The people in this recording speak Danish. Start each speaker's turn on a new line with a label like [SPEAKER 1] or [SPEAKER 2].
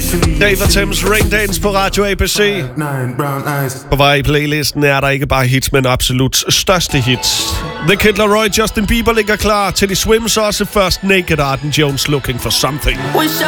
[SPEAKER 1] David Thames Rain Dance på Radio ABC. På vej i playlisten er der ikke bare hits, men absolut største hits. The Kid Laroi, Justin Bieber ligger klar til de Swims også først. Naked Arden Jones, Looking for Something.